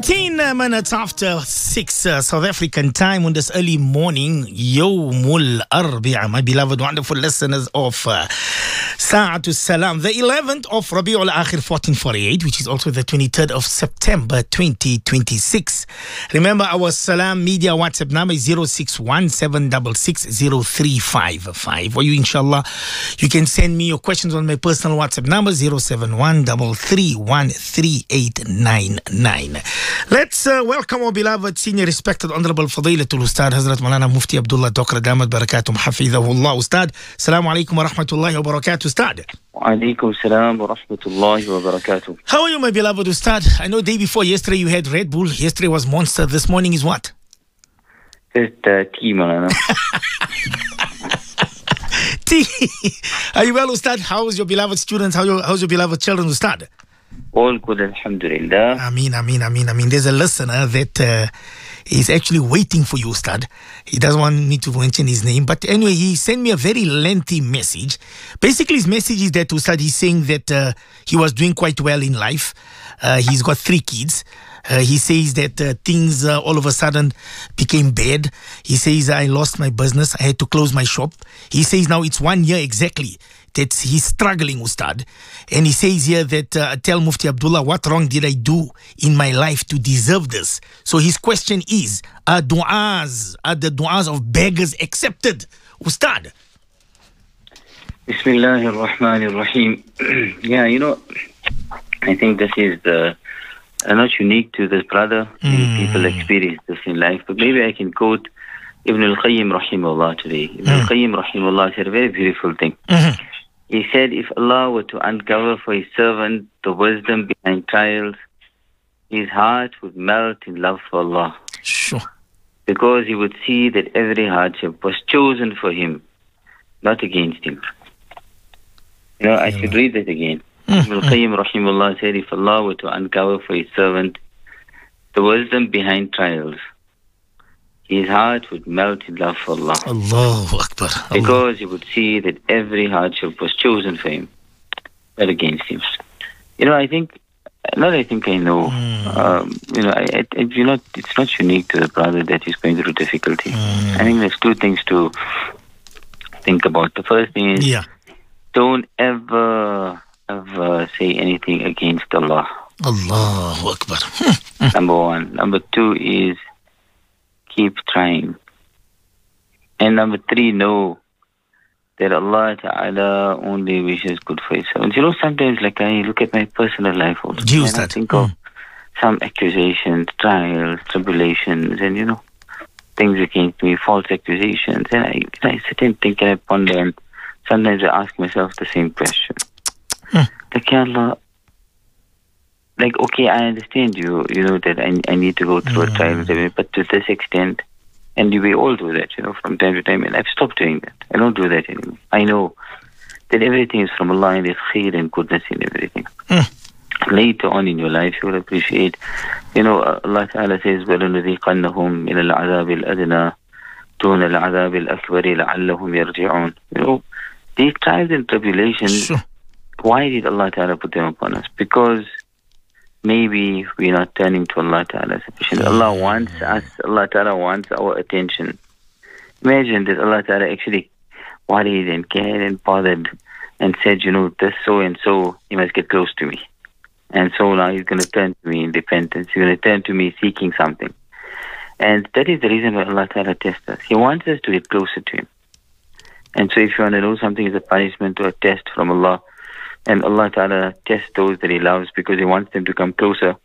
19 minutes after 6 South African time on this early morning, Yawmul Arbi'a, my beloved, wonderful listeners of Sa'atul Salam, the 11th of Rabi'ul Akhir 1448, which is also the 23rd of September 2026. Remember, our Salam Media WhatsApp number is 0617660355. Or you, inshallah, you can send me your questions on my personal WhatsApp number 07133133899. Let's welcome our beloved, senior, respected, honorable Fadilatul Ustad Hazrat Maulana Mufti Abdullah Dr. Damat Barakatum Hafidhahullah. Ustad, Assalamu alaikum wa rahmatullahi wa barakatuh. Ustad. Wa alaikum salam wa rahmatullahi wa barakatuh. How are you, my beloved Ustad? I know day before yesterday you had Red Bull. Yesterday was Monster. This morning is what? Just tea, Maulana. Tea. Are you well, Ustad? How's your beloved students? How's your beloved children, Ustad? All good, alhamdulillah. Ameen. There's a listener that is actually waiting for you, Ustad. He doesn't want me to mention his name. But anyway, he sent me a very lengthy message. Basically, his message is that, Ustad, he's saying that he was doing quite well in life. He's got 3 kids. He says that things all of a sudden became bad. He says, I lost my business. I had to close my shop. He says now it's 1 year exactly that he's struggling, Ustad. And he says here that, tell Mufti Abdullah, what wrong did I do in my life to deserve this? So his question is, are the du'as of beggars accepted, Ustad? Bismillahir Rahmanir Rahim. Yeah, I think this is not unique to this brother. Many people experience this in life. But maybe I can quote Ibn al-Qayyim rahimahullah today. Ibn al-Qayyim rahimahullah said a very beautiful thing. He said, if Allah were to uncover for his servant the wisdom behind trials, his heart would melt in love for Allah. Sure. Because he would see that every hardship was chosen for him, not against him. I should read that again. Ibn al-Qayyim rahimahullah said, if Allah were to uncover for his servant the wisdom behind trials, his heart would melt in love for Allah. Allahu Akbar. Because he would see that every hardship was chosen for him, not against him. I know. It's not unique to the brother that he's going through difficulty. I think there's 2 things to think about. The first thing is, don't ever say anything against Allah. Allahu Akbar. Number 1. Number 2 is, keep trying. And number 3, know that Allah Ta'ala only wishes good for his servants. Sometimes I look at my personal life also. And I think of some accusations, trials, tribulations, and things against me, false accusations. And I sit and think and I ponder, and sometimes I ask myself the same question. Allah, okay, I understand you that I need to go through a trial, but to this extent, and we all do that, from time to time, and I've stopped doing that. I don't do that anymore. I know that everything is from Allah and there's khair and goodness in everything. Later on in your life, you will appreciate, Allah Ta'ala says, وَلَنُذِيقَنَّهُمْ مِنَ الْعَذَابِ الْأَدْنَى دُونَ الْعَذَابِ الْأَكْبَرِ لَعَلَّهُمْ يَرْجِعُونَ. These trials and tribulations, why did Allah Ta'ala put them upon us? Because maybe we're not turning to Allah Ta'ala sufficiently. Allah wants us, Allah Ta'ala wants our attention. Imagine that Allah Ta'ala actually worried and cared and bothered and said, this so and so, he must get close to me. And so now he's going to turn to me in repentance. He's going to turn to me seeking something. And that is the reason why Allah Ta'ala tests us. He wants us to get closer to him. And so if you want to know something is a punishment or a test from Allah, and Allah Ta'ala tests those that He loves because He wants them to come closer,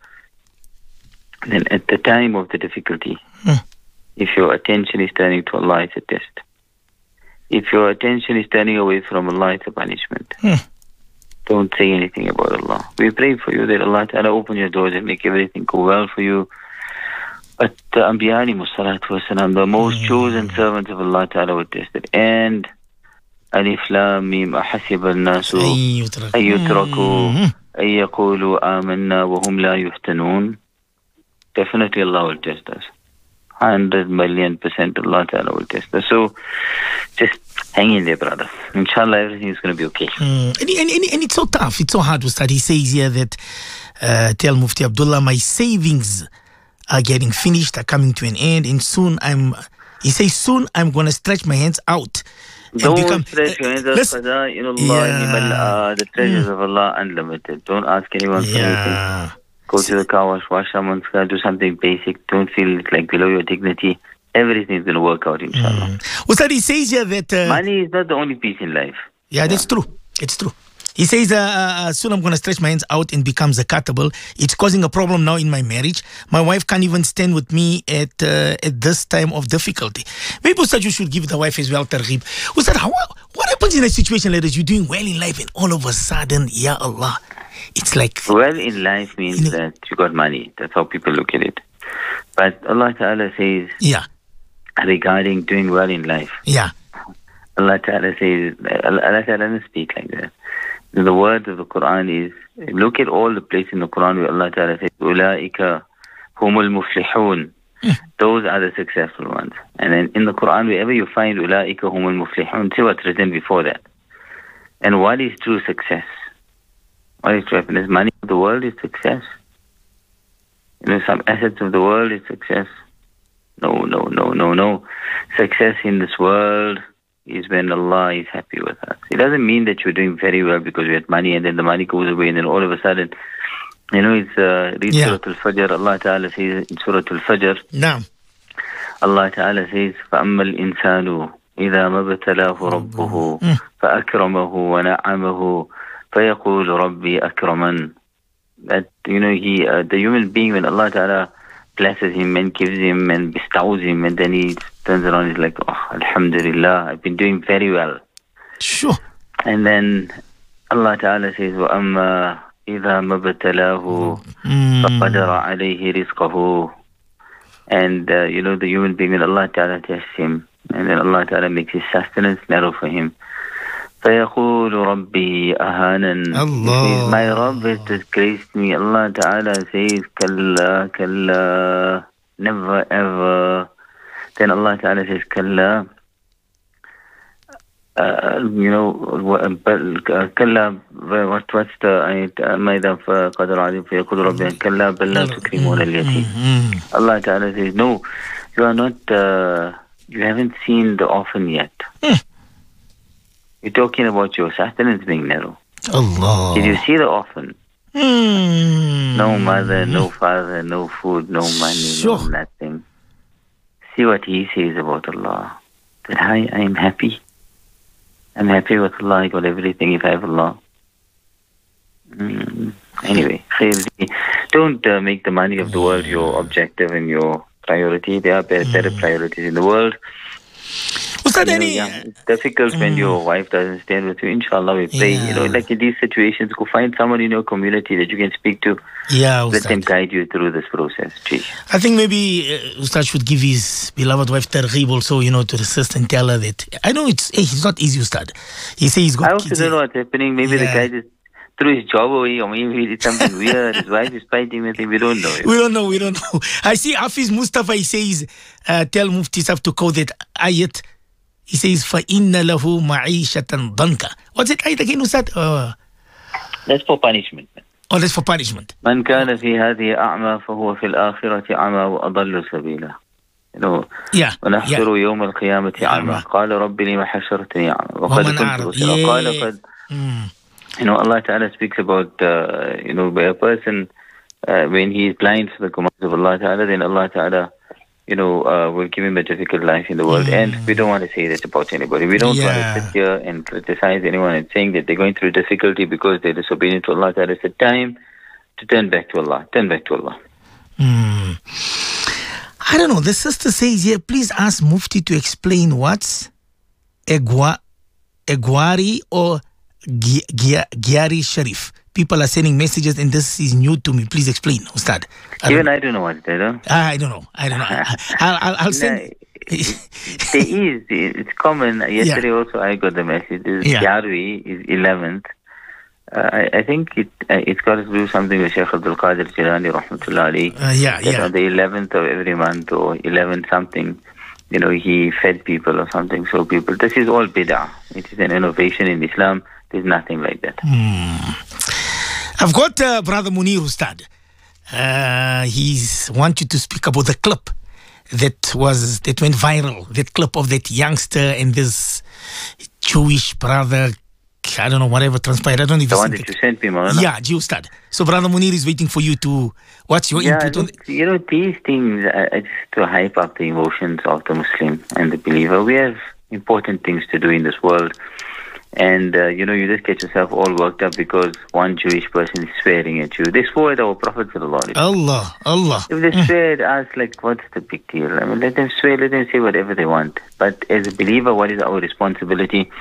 then at the time of the difficulty, if your attention is turning to Allah, it's a test. If your attention is turning away from Allah, it's a punishment. Don't say anything about Allah. We pray for you that Allah Ta'ala open your doors and make everything go well for you. But the Anbiya alayhimu salatu wasalam, the most chosen servants of Allah Ta'ala, were tested. And Alif Lam Mim أحسب الناس أن يتركوا أن يقولوا آمنا وهم لا يفتنون. Definitely Allah will test us. 100,000,000% Allah Ta'ala will test us. So just hang in there, brother. Inshallah, everything is going to be okay. And it's so tough. It's so hard to start. He says here that, tell Mufti Abdullah, my savings are getting finished, are coming to an end, and soon he says, soon I'm going to stretch my hands out. Don't stretch your hands out, the treasures of Allah unlimited. Don't ask anyone for anything. Go to the car wash someone's car, do something basic. Don't feel it's like below your dignity. Everything's going to work out, inshallah. Ustad, he says here that... money is not the only piece in life. Yeah, that's true. It's true. He says, soon I'm going to stretch my hands out and become zakatable. It's causing a problem now in my marriage. My wife can't even stand with me at this time of difficulty. Maybe, Ustad, you should give the wife as well targhib. Ustad, what happens in a situation like this? You're doing well in life and all of a sudden, ya Allah, it's like... Well in life means that you got money. That's how people look at it. But Allah Ta'ala says... Yeah. Regarding doing well in life. Yeah. Allah Ta'ala says... Allah Ta'ala doesn't speak like that. The words of the Quran is, look at all the places in the Quran where Allah Ta'ala says, Ulaika humul muflihun. Those are the successful ones. And then in the Quran, wherever you find Ulaika humul muflihun, see what's written before that. And what is true success? What is true happiness? Money of the world is success. Some assets of the world is success. No. Success in this world is when Allah is happy with us. It doesn't mean that you're doing very well because you had money and then the money goes away and then all of a sudden, it's read Surah Al-Fajr. Allah Ta'ala says in Surah Al-Fajr, Allah Ta'ala says, فَأَمَّا الْإِنسَانُ إِذَا مَبْتَلَاهُ رَبُّهُ فَأَكْرَمَهُ وَنَعَمَهُ فَيَقُولُ رَبِّي أَكْرَمَنْ. That, the human being, when Allah Ta'ala blesses him and gives him and bestows him, and then he turns around and is like, oh, Alhamdulillah, I've been doing very well. Sure. And then Allah Ta'ala says, وَأَمَّا إِذَا مَبْتَلَاهُ فَقَدَرَ عَلَيْهِ رِزْقَهُ. And, the human being, when Allah Ta'ala tests him, and then Allah Ta'ala makes his sustenance narrow for him. فَيَقُولُ رَبِّي أَهَانًا. Allah. My Rabb has disgraced me. Allah Ta'ala says, Kalla, never ever. Then Allah Ta'ala says, Kalla, Kalla, what's the ayat? مَيْذَا فَقَدْرَ عَلِيمٌ فَيَقُولُ رَبِّي كَلَّا بَلْ لَا تُكْرِمُونَ الْيَتِيمَ. Allah Ta'ala says, no, you are not, you haven't seen the orphan yet. You're talking about your sustenance being narrow. Allah. Did you see the orphan? No mother, no father, no food, no money, no nothing. See what he says about Allah. That I am happy. I'm happy with Allah. I got everything if I have Allah. Anyway, don't make the money of the world your objective and your priority. There are better priorities in the world. It's difficult when your wife doesn't stand with you. Inshallah, we pray. Like in these situations, go find someone in your community that you can speak to. Let them guide you through this process. I think maybe Ustad should give his beloved wife targhib also, to assist and tell her that. I know it's not easy, Ustad. He says he's got I also don't know what's happening. Maybe the guy just threw his job away, or maybe he did something weird. His wife is fighting with him. We don't know. We don't know. I see Hafiz Mustafa, he says, tell Mufti Saf to quote that ayat. He says, فَإِنَّ لَهُ مَعِيشَةً ضَنْكَ. What's it ayat again, Ustad? That's for punishment. Oh, that's for punishment. مَنْ كَانَ فِي هَذِهِ أَعْمَى فَهُوَ فِي الْآخِرَةِ أَعْمَى وَأَضَلُّ سَبِيلًا. ونحشر يوم القيامة أعمى قال رب لم حشرتني أعمى وقد كنت بصيرا قال قد. Allah Ta'ala speaks about by a person when he is blind for the commands of Allah Ta'ala, then Allah Ta'ala will give him a difficult life in the world. And we don't want to say that about anybody. We don't want to sit here and criticize anyone and saying that they're going through difficulty because they're disobedient to Allah Ta'ala. It's a time to turn back to Allah. Turn back to Allah. I don't know. The sister says here, please ask Mufti to explain what's Egwari or Gyari Sharif. People are sending messages and this is new to me. Please explain, Ustad. I don't know what it is. I don't know. I'll send... It's common. Yesterday also I got the message. Gyari is 11th. I think it's got to do something with Sheikh Abdul Qadir Jilani Rahmatullah Ali. On the 11th of every month or 11 something, he fed people or something. So this is all bid'ah. It is an innovation in Islam. There's nothing like that. I've got Brother Munir Ustad. He's want you to speak about the clip that went viral. That clip of that youngster and this Jewish brother. I don't know whatever transpired. I don't know if the one that you sent me, man. Yeah, Ustad. So Brother Munir is waiting for you to. What's your input on? These things are just to hype up the emotions of the Muslim and the believer. We have important things to do in this world. And, you just get yourself all worked up because one Jewish person is swearing at you. They swore at our Prophet sallallahu alaihi wasallam. Allah. If they swear at us, like, what's the big deal? I mean, let them swear, let them say whatever they want. But as a believer, what is our responsibility?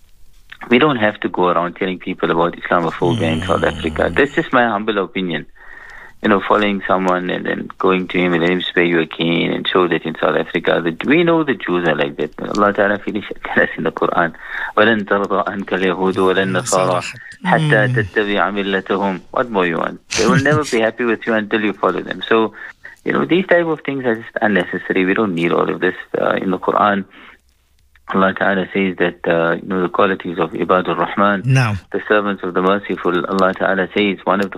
We don't have to go around telling people about Islamophobia in South Africa. That's just my humble opinion. Following someone and then going to him and let him swear you a cane and show that in South Africa, that we know the Jews are like that. Allah Ta'ala finished tell us in the Quran, وَلَن تَرْضَى عَنْكَ الْيَهُودُ وَلَن نَصَارَى حَتَّى تَتَّبِعَ مِلَّتَهُم. What more you want? They will never be happy with you until you follow them. So, these type of things are just unnecessary. We don't need all of this. In the Quran, Allah Ta'ala says that, the qualities of Ibadur Rahman, the servants of the merciful, Allah Ta'ala says,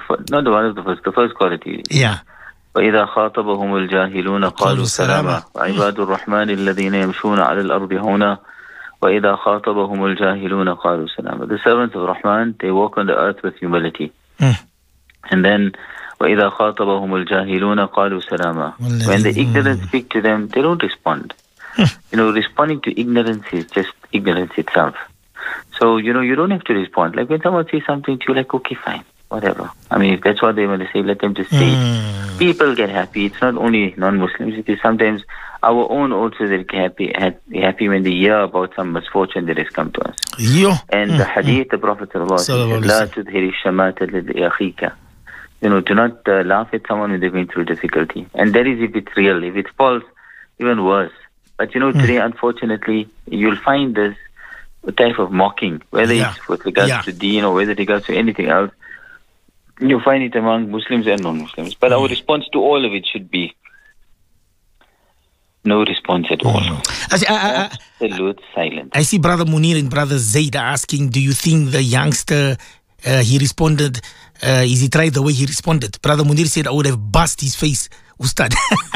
the first quality. Yeah. وَإِذَا خَاطَبَهُمُ الْجَاهِلُونَ قَالُوا سَلَامًا وَعِبَادُ الرَّحْمَنِ الَّذِينَ يَمْشُونَ عَلَى الْأَرْضِ هَوْنًا وَإِذَا خَاطَبَهُمُ الْجَاهِلُونَ قَالُوا سَلَامًا. The servants of Rahman, they walk on the earth with humility. And then, وَإِذَا خَاطَبَهُمُ الْجَاهِلُونَ قَالُوا سَلَامًا. When the ignorant speak to them, they don't respond. Responding to ignorance is just ignorance itself. So, you don't have to respond. Like when someone says something to you, like, okay, fine, whatever. I mean, if that's what they want to say, let them just say it. People get happy. It's not only non-Muslims. It is sometimes our own also that get happy when they hear about some misfortune that has come to us. And the hadith, the Prophet ﷺ said, لَا تُدْهِرِ الشَّمَاتَ لِأَخِيكَ. Do not laugh at someone when they're going through difficulty. And that is if it's real. If it's false, even worse. But today, unfortunately, you'll find this type of mocking, whether it's with regards to deen or whether it regards to anything else. You find it among Muslims and non-Muslims. But our response to all of it should be no response at all. Absolute silence. I see Brother Munir and Brother Zaid asking, do you think the youngster, he responded, is it right the way he responded? Brother Munir said, I would have bust his face. Ustad.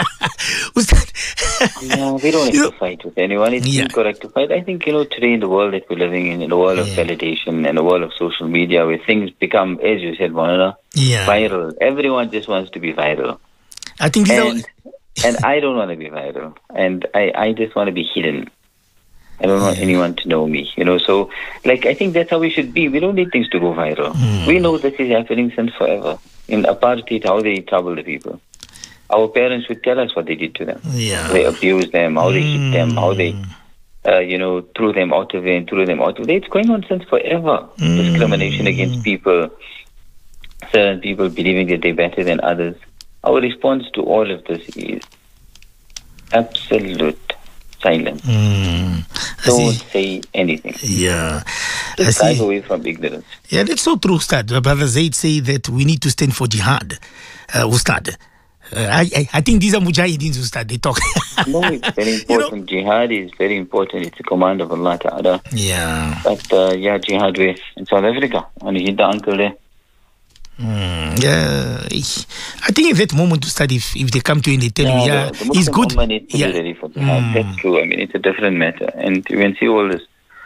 No, we don't have to fight with anyone. It's incorrect to fight. I think, today in the world that we're living in a world of validation and a world of social media where things become, as you said, Maulana, viral. Everyone just wants to be viral. I think and I don't want to be viral. And I just want to be hidden. I don't want anyone to know me, So, I think that's how we should be. We don't need things to go viral. We know this is happening since forever. In apartheid, how they trouble the people. Our parents would tell us what they did to them. They abused them, how they hit them, how they, threw them out of there and threw them out of there. It's going on since forever. Discrimination against people, certain people believing that they're better than others. Our response to all of this is absolute silence. Don't say anything. Just drive away from ignorance. Yeah, that's so true, Ustad. Brother Zaid say that we need to stand for jihad, Ustad. I think these are mujahideen, Ustad. They talk. No, it's very important. Jihad is very important. It's a command of Allah Ta'ala. But jihad way in South Africa. And he hit the uncle there. I think at that moment, Ustad, if they come to you and they tell you, he's good. Ready for jihad. That's true. I mean, it's a different matter. And you can see all this,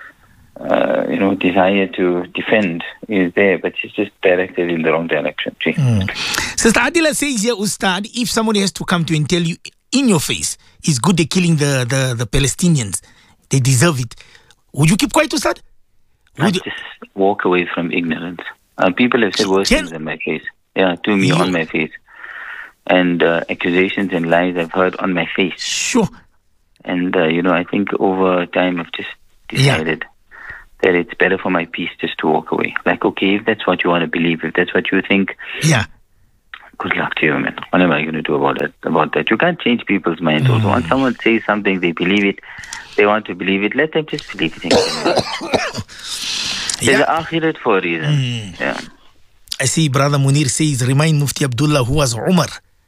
desire to defend is there, but it's just directed in the wrong direction. Sister Adila says here, Ustad, if somebody has to come to you and tell you in your face, it's good they're killing the Palestinians, they deserve it, would you keep quiet, Ustad? Just walk away from ignorance. People have said worse things in my face. To me on my face. And accusations and lies I've heard on my face. Sure. And, I think over time I've just decided that it's better for my peace just to walk away. Like, okay, if that's what you want to believe, if that's what you think, good luck to you, man. What am I going to do about that? You can't change people's minds. Also, once someone says something, they believe it, they want to believe it, let them just believe it. There's an akhirat for a reason. I see Brother Munir says, remind Mufti Abdullah who was Umar.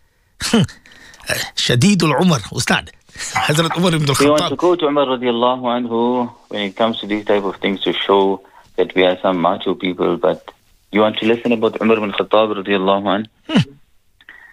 Shadidul Umar, Ustad. Hazrat Umar ibn al-Khattab. We want to go to Umar radiallahu anhu when it comes to these type of things to show that we are some macho people, but you want to listen about Umar ibn al-Khattab radiallahu anhu?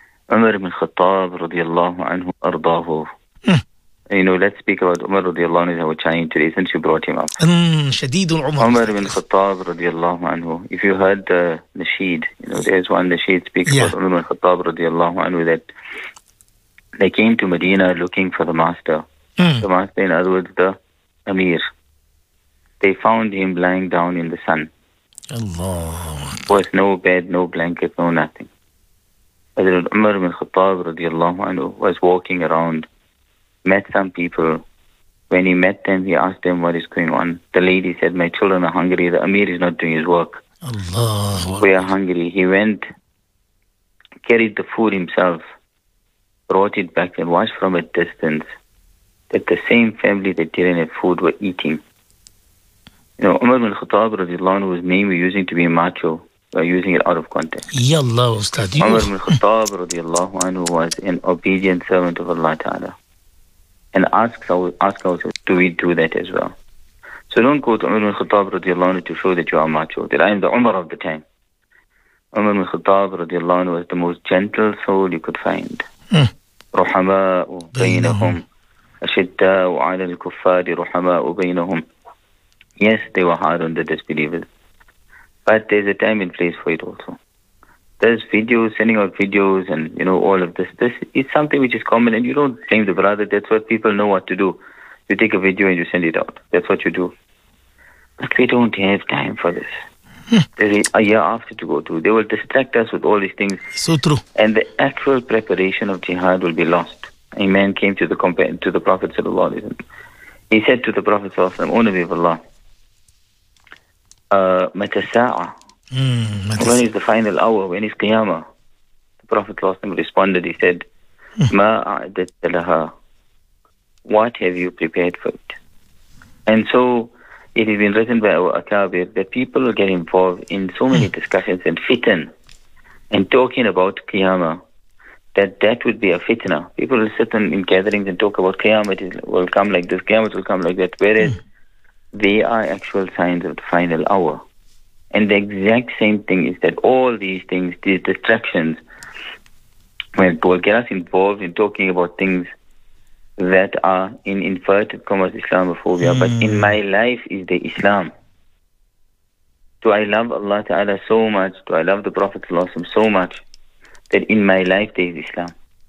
Umar ibn Khattab radiallahu anhu ardahu. Let's speak about Umar radiallahu anhu, our Chinese today, since you brought him up. Shadidul Umar. Umar ibn Khattab radiallahu anhu. If you heard the nasheed, there's one nasheed speaks about Umar ibn Khattab radiallahu anhu, that they came to Medina looking for the master. The master, in other words, the Amir. They found him lying down in the sun. Allah. There was no bed, no blanket, no nothing. Hazrat Umar ibn Khattab radiallahu anhu was walking around, met some people. When he met them, he asked them what is going on. The lady said, my children are hungry. The Amir is not doing his work. Allah. We are hungry. He went, carried the food himself, brought it back and watched from a distance that the same family that didn't have food were eating. Umar ibn Khattab radiallahu anhu, whose name we're using to be macho, we're using it out of context. Ya Allah, Ustad. Umar ibn Khattab radiallahu anhu was an obedient servant of Allah Ta'ala. And ask ourselves, do we do that as well? So don't go to Umar ibn Khattab radiallahu anhu to show that you are macho, that I am the Umar of the time. Umar ibn Khattab radiallahu anhu was the most gentle soul you could find. رحماء بينهم أشداء على الكفار رحماء بينهم. Yes, they were hard on the disbelievers. But there's a time and place for it also. There's videos, sending out videos and, all of this. This is something which is common, and you don't blame the brother. That's what people know what to do. You take a video and you send it out. That's what you do. But we don't have time for this. There's a year after to go to. They will distract us with all these things. So true. And the actual preparation of jihad will be lost. A man came to the Prophet sallallahu alaihi wasallam. He said to the Prophet sallallahu alaihi wasallam, O Nabi of Allah, متى الساعة? When is the final hour? When is Qiyamah? The Prophet ﷺ responded, he said, ما أعددت لها? What have you prepared for it? And so it has been written by our Akabir that people will get involved in so many discussions and fitan and talking about Qiyamah, that would be a fitna. People will sit in gatherings and talk about Qiyamah, it will come like this, Qiyamah will come like that, whereas they are actual signs of the final hour. And the exact same thing is that all these things, these distractions, will get us involved in talking about things that are in inverted commas Islamophobia. But in my life is the Islam. Do I love Allah Ta'ala so much? Do I love the Prophet so much that in my life there is Islam?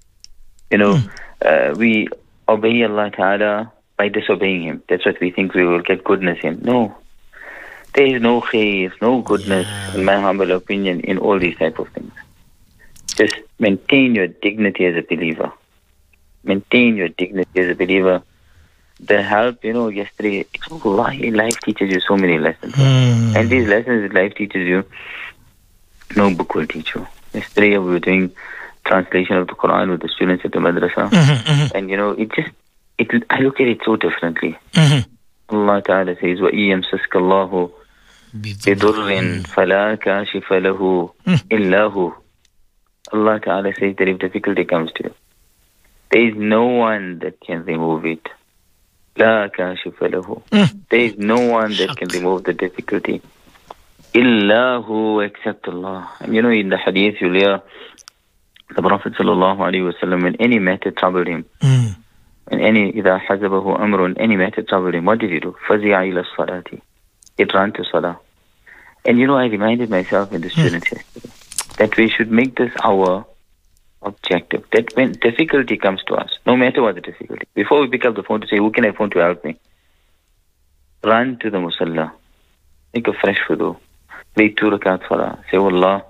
We obey Allah Ta'ala by disobeying Him. That's what we think we will get goodness in. No. There is no khair, no goodness, in my humble opinion, in all these type of things. Just maintain your dignity as a believer. Maintain your dignity as a believer. The help, yesterday, Wallahi, life teaches you so many lessons. And these lessons that life teaches you, no book will teach you. Yesterday we were doing translation of the Quran with the students at the madrasa. And I look at it so differently. Allah Ta'ala says, وَإِيَمْسَسْكَ اللَّهُ بِضُرٍّ فَلَا كَاشِفَ لَهُ إِلَّا هُ. Allah Ta'ala says that if difficulty comes to you, there is no one that can remove it. لَا كَاشِفَ لَهُ. There is no one that can remove the difficulty. إِلَّا هُ, except Allah. And in the hadith you'll hear the Prophet sallallahu alaihi wasallam, when any matter troubled him, and إِذَا حَزَبَهُ أَمْرٌ, any matter troubled him, what did he do? فَزِعَ إِلَى الصَّلَاةِ. It ran to Salah. And I reminded myself and the students yesterday that we should make this our objective. That when difficulty comes to us, no matter what the difficulty, before we pick up the phone to say, who can I phone to help me? Run to the musalla. Make a fresh wudu. Read 2 rakat salah. Say, Allah,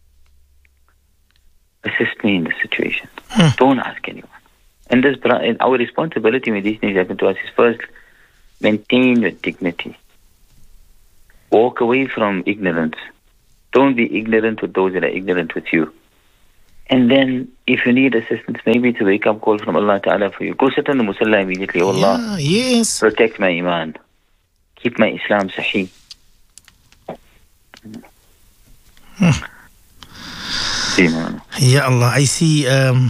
assist me in this situation. Don't ask anyone. And our responsibility when these things happen to us is first, maintain your dignity. Walk away from ignorance. Don't be ignorant with those that are ignorant with you. And then, if you need assistance, maybe it's a wake-up call from Allah Ta'ala for you. Go sit on the musalla immediately. Oh Allah, yes. Protect my iman. Keep my Islam sahih. Ya Allah, I see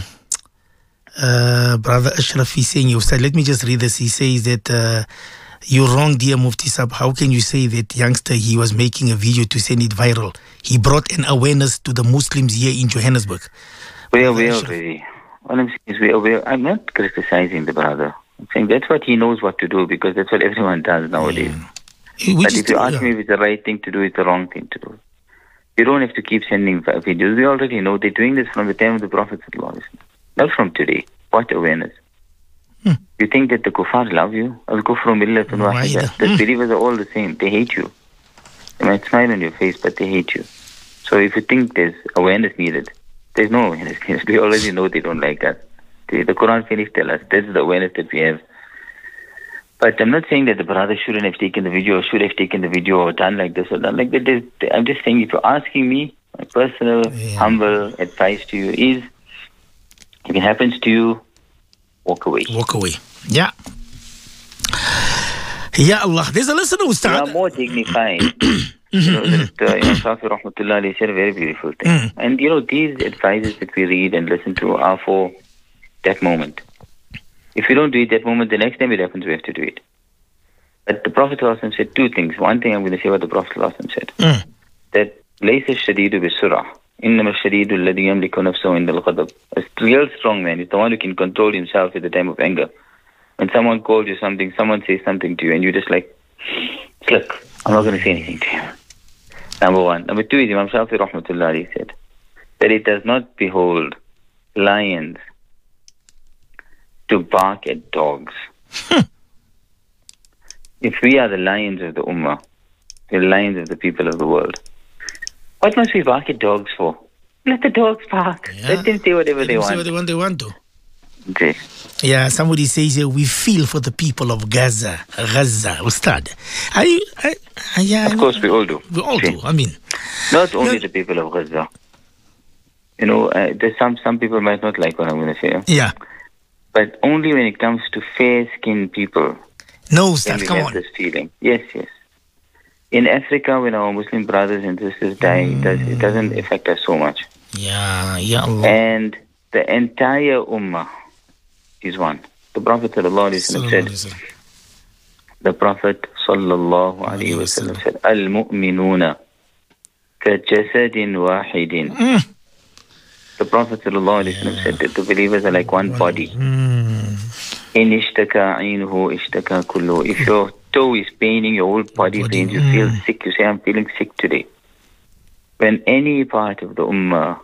Brother Ashraf is saying, Ustad, let me just read this. He says that you're wrong, dear Mufti Sab. How can you say that youngster, he was making a video to send it viral? He brought an awareness to the Muslims here in Johannesburg. We are aware already. All I'm saying is we are aware. I'm not criticizing the brother. I'm saying that's what he knows what to do because that's what everyone does nowadays. But if you ask me if it's the right thing to do, it's the wrong thing to do. You don't have to keep sending videos. We already know they're doing this from the time of the Prophet, not from today. What awareness? You think that the kuffar love you? Al-kufru millatun wahida. The believers are all the same. They hate you. They might smile on your face, but they hate you. So if you think there's awareness needed, there's no awareness needed. We already know they don't like us. The Quran finished tell us this is the awareness that we have. But I'm not saying that the brother shouldn't have taken the video or should have taken the video or done like this or done like that. I'm just saying if you're asking me, my personal, humble advice to you is, if it happens to you, walk away. Walk away. Yeah. Ya Allah. There's a listener who started. You are more dignified. Imam Shafi Rahmatullah alayhi said a very beautiful thing. And these advices that we read and listen to are for that moment. If you don't do it that moment, the next time it happens, we have to do it. But the Prophet ﷺ said two things. One thing I'm going to say what the Prophet ﷺ said. That لَيْسَ الشَّدِيدُ بِالسُّرْعَةِ إِنَّمَا الشَّدِيدُ الَّذِي يَمْلِكُ نَفْسَهُ عِنْدَ الْغَضَبِ. A real strong man is the one who can control himself at the time of anger. When someone calls you something, someone says something to you, and you just like, look, I'm not going to say anything to you. Number one. Number two is Imam Shafi Rahmatullah alayhi said that it does not behold lions to bark at dogs. If we are the lions of the Ummah, the lions of the people of the world, what must we bark at dogs for? Let the dogs bark. Yeah. Let them say whatever they want. Say what they want to. Okay. Yeah, somebody says here, we feel for the people of Gaza, Ustad. Of course, we all do. We all do. I mean, not only the people of Gaza. There's some people might not like what I'm going to say. Yeah. But only when it comes to fair-skinned people. No, Ustad, come on. This feeling. Yes. In Africa, when our Muslim brothers and sisters die, it doesn't affect us so much. Yeah, Allah. And the entire Ummah is one. The Prophet said, the Prophet sallallahu alaihi wasallam said, Al-mu'minuna ka-jasadin wahidin. The Prophet sallallahu alaihi wasallam said that the believers are like one body. In ishtaka aynuhu ishtaka kullu. If your toe is paining, your whole body pains, you feel sick, you say, I'm feeling sick today. When any part of the Ummah,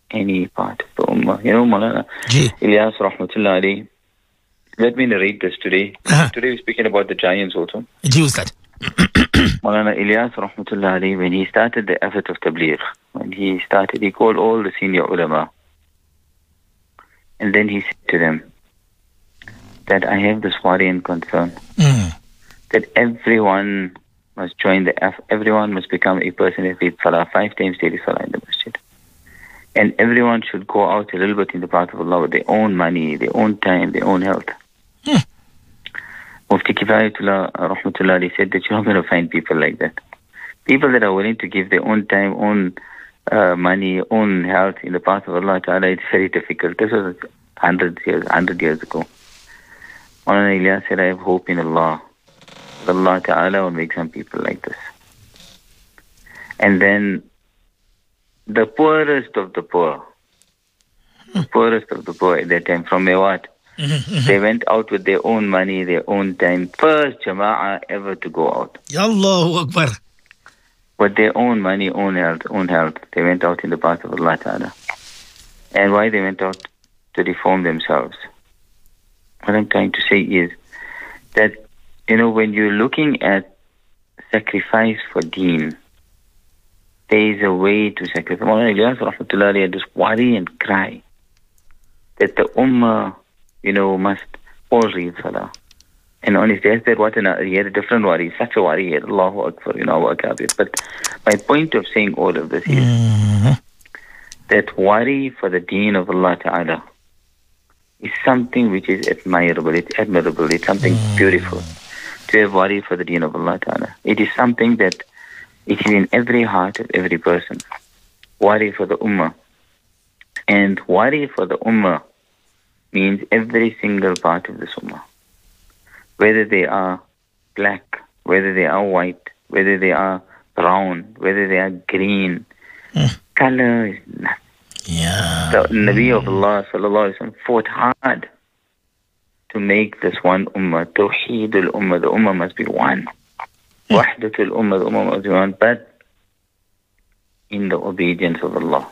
Maulana Ilyas Rahmatullah alayhi, let me narrate this today. Today we're speaking about the giants also. Maulana Ilyas Rahmatullah alayhi, when he started the effort of Tabligh, he called all the senior ulama. And then he said to them that I have this worry and concern that everyone must join everyone must become a person that reads Salah 5 times daily Salah in the masjid. And everyone should go out a little bit in the path of Allah with their own money, their own time, their own health. Mufti Kifayatullah Rahmatullah said that you're not going to find people like that. People that are willing to give their own time, own money, own health in the path of Allah Ta'ala, it's very difficult. This was 100 years ago. Maulana Ilyas said, I have hope in Allah. Allah Ta'ala will make some people like this. And then the poorest of the poor at that time from Mewat, they went out with their own money, their own time. First jama'ah ever to go out. Ya Allahu Akbar. With their own money, own health. They went out in the path of Allah Ta'ala. And why they went out? To reform themselves. What I'm trying to say is that, when you're looking at sacrifice for deen, there is a way to sacrifice. Maulana Ilyas Rahmatullah had this worry and cry that the Ummah, must all read Salah. And honestly, he had a different worry, such a worry, he had Allahu Akbar, But my point of saying all of this is that worry for the deen of Allah Ta'ala is something which is admirable, it's admirable, it's something beautiful. To have worry for the deen of Allah Ta'ala. It is something that it is in every heart of every person. Worry for the Ummah. And worry for the Ummah means every single part of this Ummah. Whether they are black, whether they are white, whether they are brown, whether they are green. Color is nothing. Yeah. The Nabi of Allah sallallahu alaihi wasallam fought hard to make this one ummah. Tawheed al-ummah. The ummah must be one. Wahdat al-ummah. The ummah must be one. But in the obedience of Allah.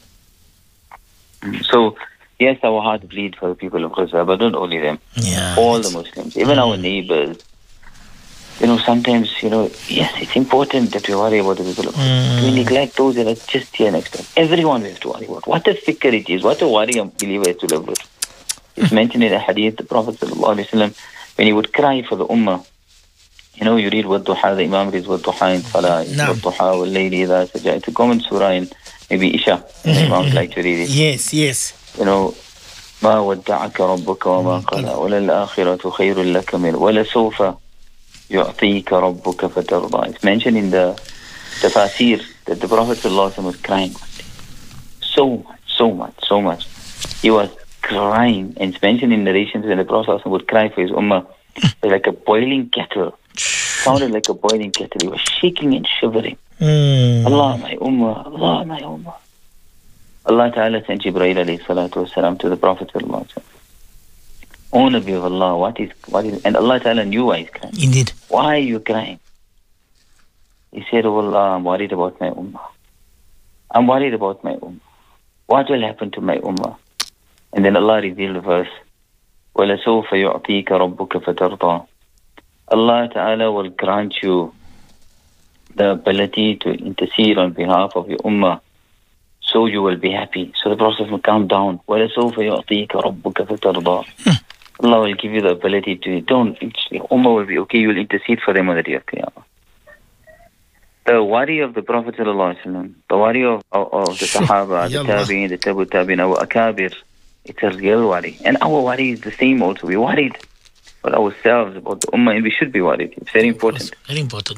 So, yes, our heart bleeds for the people of Gaza, but not only them. Yeah. All the Muslims, even our neighbors. Sometimes, yes, it's important that we worry about the people of Gaza. We neglect those that are just here next to us. Everyone we have to worry about. What a fikr it is. What a worry a believer has to live with. It's mentioned in the hadith, the Prophet ﷺ, when he would cry for the ummah, you read وَالضُّحَى, the Imam reads وَالضُّحَى in Salah, وَالضُّحَى وَاللَّيْلِ إِذَا سَجَى. It's a common surah in maybe Isha. The Imams like to read it. Yes. ما ودعك ربك وما قلى وللآخرة خير لك من ولسوف يعطيك ربك فترضى. It's mentioned in the tafsir that the Prophet ﷺ was crying so much. He was crying, and it's mentioned in narrations when the Prophet ﷺ would cry for his ummah. It was like a boiling kettle. Sounded like a boiling kettle. He was shaking and shivering. Allah, my ummah, Allah, my ummah. Allah Ta'ala sent Jibreel alayhi salatu wasalam to the Prophet sallallahu alaihi wasallam. O Nabi of Allah, what is, and Allah Ta'ala knew why he's crying. Indeed. Why are you crying? He said, oh Allah, I'm worried about my ummah. I'm worried about my ummah. What will happen to my ummah? And then Allah revealed the verse, وَلَسَوْفَ يُعْطِيكَ رَبُّكَ فَتَرْضَى. Allah Ta'ala will grant you the ability to intercede on behalf of your ummah, so you will be happy. So the Prophet will calm down. وَلَسَوْفَ يُعْطِيكَ رَبُّكَ فَتَرْضَى. Allah will give you the ability to, your ummah will be okay, you will intercede for them on the day of Qiyamah. The worry of the Prophet ﷺ, the worry of the Sahaba, the Tabi'in, the Tabu Tabi'in, our Akabir, it's a real worry. And our worry is the same also. We're worried about ourselves, about the ummah, and we should be worried. It's very important. Very important.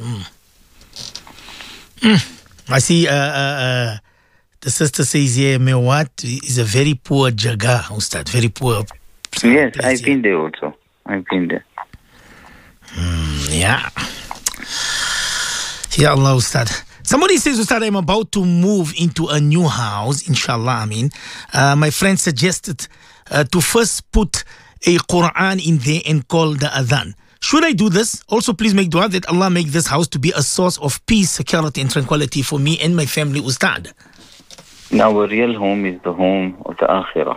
I see the sister says here, Mewat is a very poor jaga, Ustad, very poor. Yes, I've been there also. I've been there. Yeah. Ya Allah, Ustad. Somebody says, Ustad, I'm about to move into a new house, inshallah, my friend suggested to first put a Quran in there and call the adhan. Should I do this? Also, please make dua that Allah make this house to be a source of peace, security, and tranquility for me and my family, Ustad. Now, our real home is the home of the Akhirah.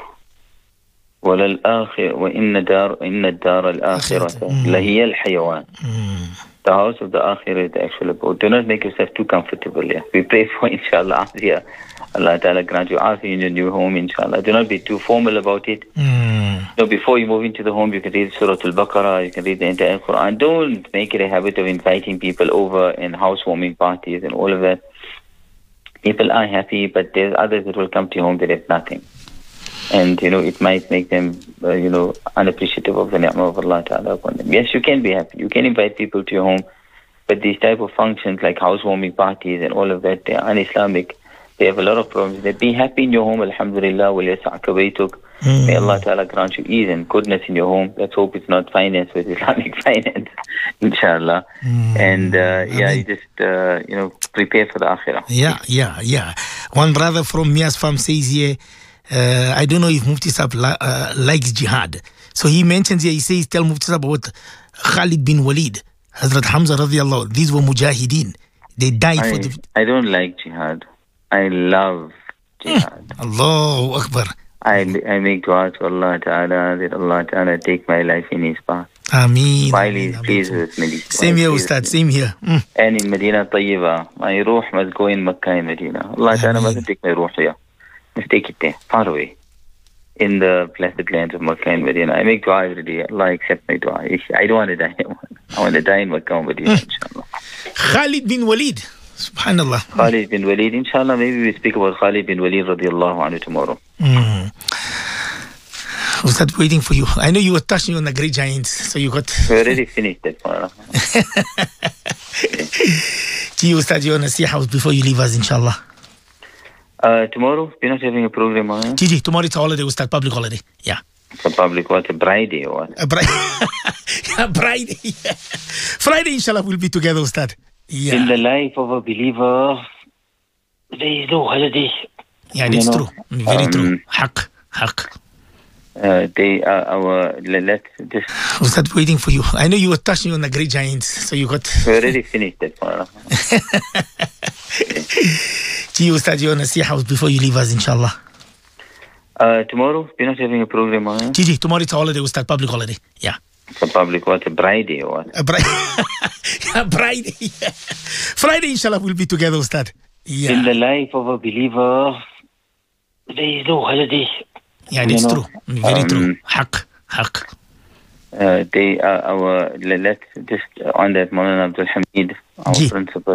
وَإِنَّ الدَّارَ الْآخِرَةَ لَهِيَ الْحَيَوَانِ. The house of the Akhirah is the actual abode. Do not make yourself too comfortable here. We pray for, inshallah, afiyah. Allah Ta'ala grant you afiyah in your new home, inshallah. Do not be too formal about it. Before you move into the home, you can read Surah Al-Baqarah, you can read the entire Quran. Don't make it a habit of inviting people over and housewarming parties and all of that. People are happy, but there's others that will come to your home that have nothing. And, it might make them, unappreciative of the ni'mah of Allah Ta'ala upon them. Yes, you can be happy. You can invite people to your home. But these type of functions like housewarming parties and all of that, they are un-Islamic. They have a lot of problems. They be happy in your home, alhamdulillah, وَلْيَسَعْكَ بَيْتُكَ. May Allah Ta'ala grant you ease and goodness in your home. Let's hope it's not finance with Islamic finance, inshallah. And, you just, prepare for the Akhirah. Yeah. One brother from Mias Farm says here, I don't know if Mufti Sahab likes jihad. So he mentions here, he says, tell Mufti Sahab about Khalid bin Walid, Hazrat Hamza radiallahu. These were mujahideen. They died for the... I don't like jihad. I love jihad. Allahu Akbar. I make dua to Allah Ta'ala that Allah Ta'ala take my life in His path. Ameen. While He is pleased with me. Same here, Ustad. Same here. And in Medina Tayyiba, my ruh must go in Makkah and Medina. Allah Ta'ala must take my ruh here. Let's take it there, far away, in the blessed lands of Makkah and Medina. I make dua every day. Allah accept my dua. I don't want to die. I want to die in Makkah and Medina, inshallah. Khalid bin Walid. Subhanallah. Khalid bin Walid. Inshallah, maybe we speak about Khalid bin Walid radiallahu anhu tomorrow. I was not waiting for you. I know you were touching on the great giants, so you got... We already finished that one. Gee, Ustad, you want to see a house before you leave us, inshallah. Tomorrow, we're not having a program on it. Gigi, tomorrow it's a holiday, Ustad, public holiday. Yeah. It's a public what? A bride day or what? A bride. A bride. Yeah. Friday, inshallah, we'll be together, Ustad. Yeah. In the life of a believer, there is no holiday. Yeah, that's true. Very true. Haq. They are our. Let's just. We'll start waiting for you. I know you were touching on the great giants, so you got. We already finished that one. Gee, Ustad, your nasiha before you leave us, inshallah. Tomorrow, we're not having a program on it. Gigi, tomorrow it's a holiday, Ustad, public holiday. Yeah. It's a public what? A Friday or what? A Friday. Yeah. Friday, inshallah, we'll be together, Ustad. Yeah. In the life of a believer, there is no holiday. Yeah, that's true. Very true. Haq. They are our. Let's just on that Maulana Abdul Hamid, our principal.